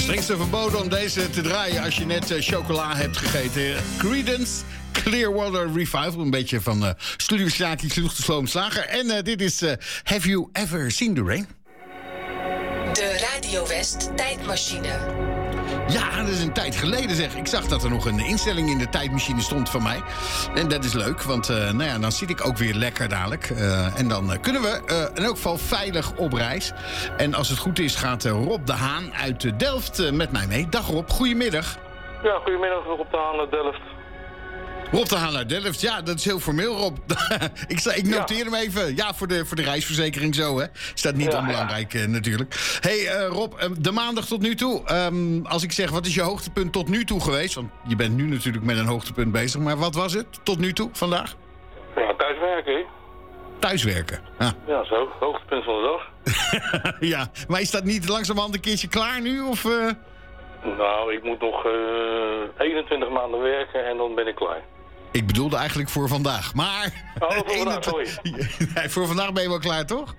Strengste verboden om deze te draaien als je net chocola hebt gegeten. Creedence Clearwater Revival. Een beetje van Studio Saki, Sloeg de Sloom Slager. En dit is Have You Ever Seen the Rain? De Radio West tijdmachine. Ja, dat is een tijd geleden zeg. Ik zag dat er nog een instelling in de tijdmachine stond van mij. En dat is leuk, want dan zit ik ook weer lekker dadelijk. En dan kunnen we in elk geval veilig op reis. En als het goed is gaat Rob de Haan uit Delft met mij mee. Dag Rob, goedemiddag. Ja, goedemiddag Rob de Haan uit Delft. Rob de Haan uit Delft, ja, dat is heel formeel, Rob. ik noteer hem even. Ja, voor de reisverzekering zo, hè. Is dat niet onbelangrijk natuurlijk. Hey Rob, de maandag tot nu toe. Als ik zeg, wat is je hoogtepunt tot nu toe geweest? Want je bent nu natuurlijk met een hoogtepunt bezig. Maar wat was het tot nu toe, vandaag? Ja, thuiswerken, hè. Thuiswerken, ja. Ja, zo. Hoogtepunt van de dag. Ja, maar is dat niet langzamerhand een keertje klaar nu, of... Nou, ik moet nog 21 maanden werken en dan ben ik klaar. Ik bedoelde eigenlijk voor vandaag, maar... Oh, voor vandaag, sorry. Nee, voor vandaag ben je wel klaar, toch?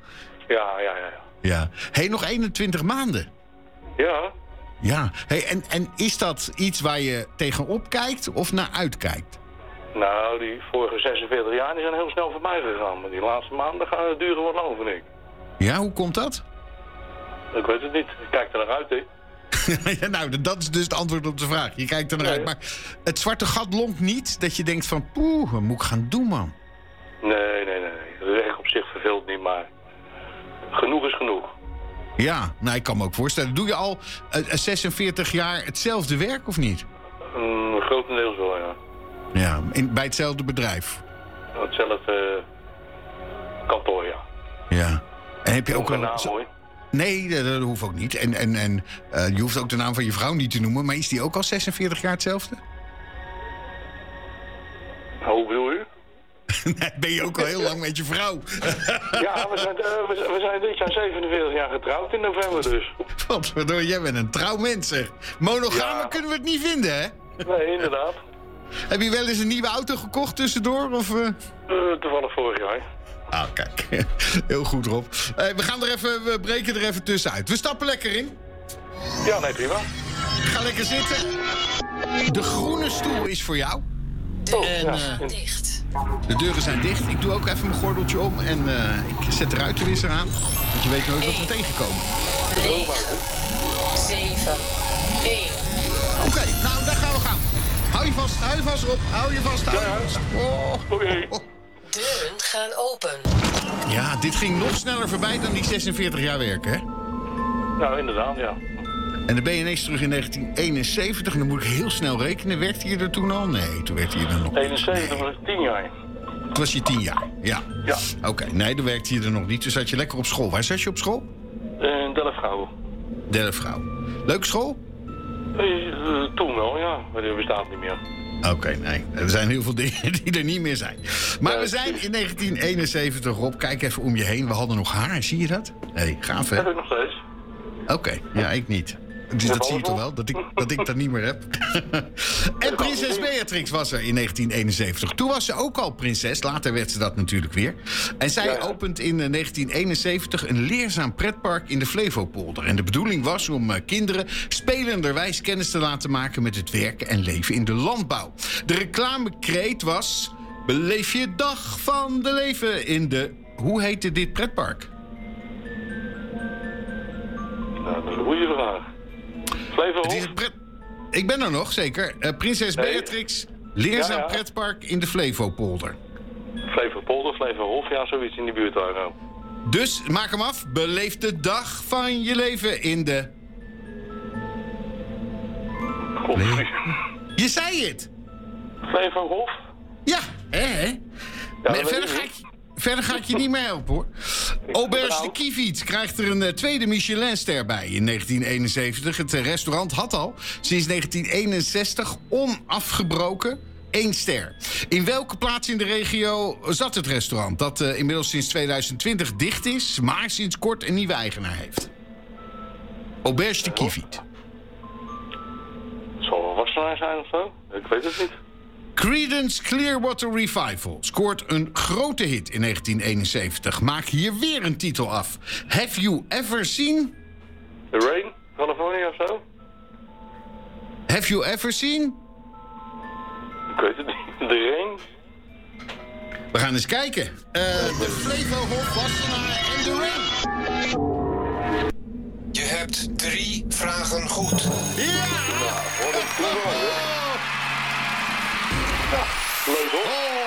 Ja. Hey, nog 21 maanden? Ja. Ja. Hey, en is dat iets waar je tegenop kijkt of naar uitkijkt? Nou, die vorige 46 jaar die zijn heel snel voorbij gegaan. Maar die laatste maanden gaan duren wat lang, vind ik. Ja, hoe komt dat? Ik weet het niet. Ik kijk er naar uit, hè. Ja, nou, dat is dus het antwoord op de vraag. Je kijkt er naar uit. Maar het zwarte gat lonkt niet dat je denkt van... Poeh, wat moet ik gaan doen, man? Nee. De werk op zich verveelt niet, maar... Genoeg is genoeg. Ja, nou, ik kan me ook voorstellen. Doe je al 46 jaar hetzelfde werk, of niet? Grotendeels wel, ja. Ja, bij hetzelfde bedrijf? Hetzelfde kantoor, ja. Ja. En heb je ook een naam, hoor. Nee, dat hoeft ook niet. En je hoeft ook de naam van je vrouw niet te noemen. Maar is die ook al 46 jaar hetzelfde? Hoe bedoel u? Nee, ben je ook al heel lang met je vrouw? Ja, we zijn dit jaar 47 jaar getrouwd in november dus. Wat, waardoor jij bent een trouw mens, zeg. Monogamer kunnen we het niet vinden, hè? Nee, inderdaad. Heb je wel eens een nieuwe auto gekocht tussendoor? Of, toevallig vorig jaar. Ah, kijk. Heel goed, Rob. We breken er even tussenuit. We stappen lekker in. Ja, nee, prima. Ga lekker zitten. De groene stoel is voor jou. Dicht. De deuren zijn dicht. Ik doe ook even mijn gordeltje om en ik zet de ruitenwisser aan. Want je weet nooit wat we tegenkomen. 9, 7, 1. Oké, nou, daar gaan we gaan. Hou je vast, Rob. Hou je vast. Oké. Deuren gaan open. Ja, dit ging nog sneller voorbij dan die 46 jaar werken, hè? Nou, inderdaad, ja. En dan ben je ineens terug in 1971. En dan moet ik heel snel rekenen. Werkte je er toen al? Nee, toen werkte je er nog 71 was ik 10 jaar. Toen was je 10 jaar, ja. Oké, nee, dan werkte je er nog niet. Dus zat je lekker op school. Waar zat je op school? In Delft-Gouwen. Delft-Gouwen. Leuke school? Toen wel, ja. Maar die bestaat niet meer. Oké, nee. Er zijn heel veel dingen die er niet meer zijn. Maar we zijn in 1971, Rob. Kijk even om je heen. We hadden nog haar, zie je dat? Hé, gaaf, hè? Dat heb ik nog steeds. Oké, ja, ik niet. Dus dat zie je toch wel, dat ik dat niet meer heb. En prinses Beatrix was er in 1971. Toen was ze ook al prinses, later werd ze dat natuurlijk weer. En zij opent in 1971 een leerzaam pretpark in de Flevopolder. En de bedoeling was om kinderen spelenderwijs kennis te laten maken met het werken en leven in de landbouw. De reclamekreet was: beleef je dag van de leven in de... Hoe heette dit pretpark? Nou, dat is een goede vraag. Flevohof? Ik ben er nog, zeker. Prinses Beatrix, leerzaam pretpark in de Flevopolder. Flevopolder, Flevohof, ja, zoiets in die buurt daar nou. Dus, maak hem af. Beleef de dag van je leven in de... Je zei het! Flevohof? Ja, hè? Ja, Verder ga ik je niet meer helpen, hoor. Auberge de Kievit krijgt er een tweede Michelinster bij in 1971. Het restaurant had al sinds 1961 onafgebroken 1 ster. In welke plaats in de regio zat het restaurant? Dat inmiddels sinds 2020 dicht is, maar sinds kort een nieuwe eigenaar heeft. Auberge de Kievit. Het zal wel Wassenaar zijn of zo? Ik weet het niet. Creedence Clearwater Revival scoort een grote hit in 1971. Maak hier weer een titel af. Have you ever seen... The Rain? California of zo? Have you ever seen? Ik weet het niet. De Rain? We gaan eens kijken. De Flevohof, Wassenaar en de Rain. Je hebt 3 vragen goed. Ja! Leuk hoor.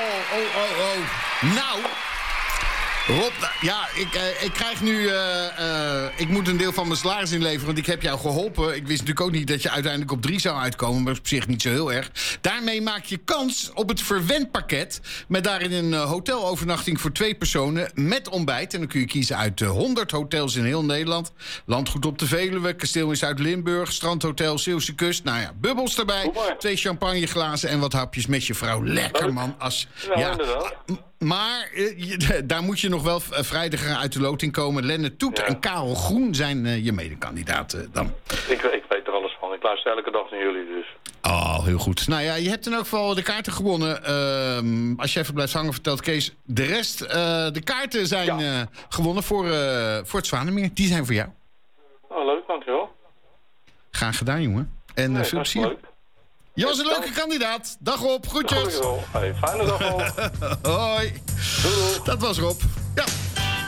Nou, Rob, ja, ik krijg nu... ik moet een deel van mijn salaris inleveren, want ik heb jou geholpen. Ik wist natuurlijk ook niet dat je uiteindelijk op 3 zou uitkomen, maar dat is op zich niet zo heel erg. Daarmee maak je kans op het verwendpakket, met daarin een hotelovernachting voor 2 personen met ontbijt. En dan kun je kiezen uit 100 hotels in heel Nederland. Landgoed op de Veluwe, Kasteel in Zuid-Limburg, Strandhotel, Zeeuwse Kust. Nou ja, bubbels erbij, 2 champagneglazen en wat hapjes met je vrouw. Lekker, man. Ja. Maar daar moet je nog wel vrijdag uit de loting komen. Lenne Toet en Karel Groen zijn je medekandidaten dan. Ik weet er alles van. Ik luister elke dag naar jullie dus. Oh, heel goed. Nou ja, je hebt in elk geval de kaarten gewonnen. Als je even blijft hangen, vertelt Kees. De rest, de kaarten zijn gewonnen voor het Zwanemeer. Die zijn voor jou. Oh, leuk, dankjewel. Graag gedaan, jongen. En veel plezier. Leuk. Je was een leuke kandidaat. Dag Rob, groetjes. Dankjewel. Hey, fijne dag al. Hoi. Doei. Dat was Rob. Ja.